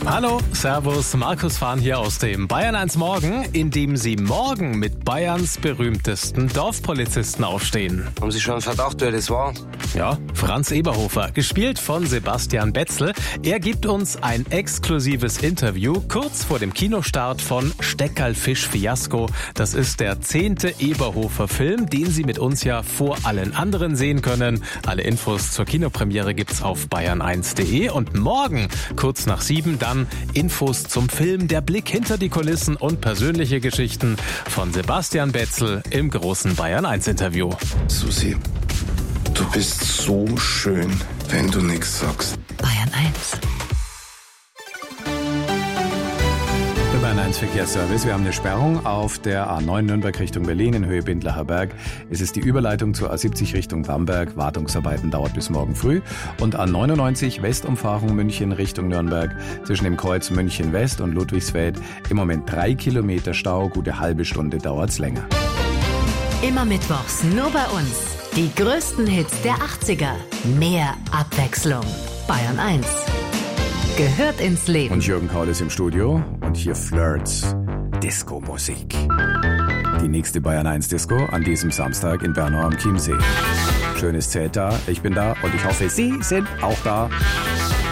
Hallo, Servus, Markus Fahn hier aus dem Bayern 1 Morgen, in dem Sie morgen mit Bayerns berühmtesten Dorfpolizisten aufstehen. Haben Sie schon einen Verdacht, wer das war? Ja, Franz Eberhofer, gespielt von Sebastian Betzel. Er gibt uns ein exklusives Interview kurz vor dem Kinostart von Steckerl-Fisch-Fiasko. Das ist der 10. Eberhofer-Film, den Sie mit uns ja vor allen anderen sehen können. Alle Infos zur Kinopremiere gibt's auf bayern1.de und morgen, kurz nach 7, dann Infos zum Film, der Blick hinter die Kulissen und persönliche Geschichten von Sebastian Betzel im großen Bayern 1 Interview. Susi, du bist so schön, wenn du nichts sagst. Bayern 1. Der Bayern 1 Verkehrsservice. Wir haben eine Sperrung auf der A9 Nürnberg Richtung Berlin in Höhe Bindlacher Berg. Es ist die Überleitung zur A70 Richtung Bamberg. Wartungsarbeiten dauert bis morgen früh. Und A99 Westumfahrung München Richtung Nürnberg zwischen dem Kreuz München West und Ludwigsfeld. Im Moment 3 Kilometer Stau. Gute halbe Stunde dauert's länger. Immer mittwochs nur bei uns. Die größten Hits der 80er. Mehr Abwechslung. Bayern 1. Gehört ins Leben. Und Jürgen Kaul ist im Studio. Und hier Flirts. Disco-Musik. Die nächste Bayern 1 Disco an diesem Samstag in Bernau am Chiemsee. Schönes Zelt da, ich bin da und ich hoffe, Sie sind auch da.